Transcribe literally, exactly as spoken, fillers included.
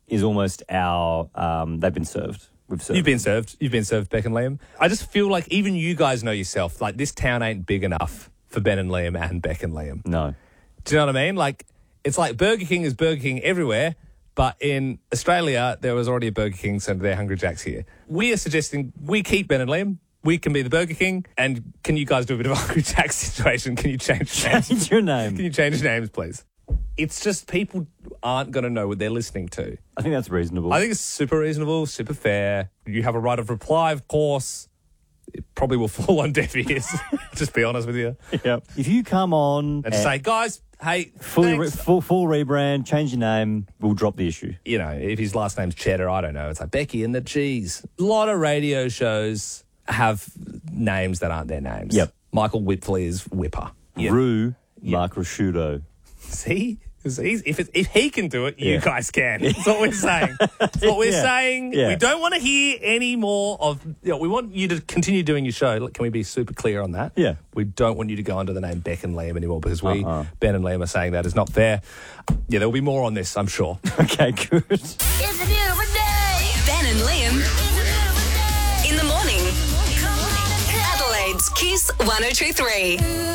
is almost our, um, they've been served. We've served. You've been served. You've been served, Beck and Liam. I just feel like even you guys know yourself, like this town ain't big enough for Ben and Liam and Beck and Liam. No. Do you know what I mean? Like, it's like Burger King is Burger King everywhere, but in Australia, there was already a Burger King, so they're Hungry Jacks here. We are suggesting we keep Ben and Liam. We can be the Burger King, and can you guys do a bit of a Hungry Jacks situation? Can you change names? Change your name. Can you change names, please? It's just people aren't going to know what they're listening to. I think that's reasonable. I think it's super reasonable, super fair. You have a right of reply, of course. It probably will fall on deaf ears, just be honest with you. Yep. If you come on And just say, guys, hey, fully re- thanks. full, full rebrand, change your name, we'll drop the issue. You know, if his last name's Cheddar, I don't know. It's like Becky and the Cheese. A lot of radio shows have names that aren't their names. Yep. Michael Whipley is Whipper. Yeah. Rue, Mark Rasciuto. See? See? If, it, if he can do it, you Yeah. guys can. That's what we're saying. That's what we're Yeah. saying. Yeah. We don't want to hear any more of... You know, we want you to continue doing your show. Look, can we be super clear on that? Yeah. We don't want you to go under the name Beck and Liam anymore because we, Uh-uh. Ben and Liam, are saying that is not fair. Yeah, there'll be more on this, I'm sure. Okay, good. It's a beautiful day. Ben and Liam. In the morning. Adelaide's Kiss one oh two three.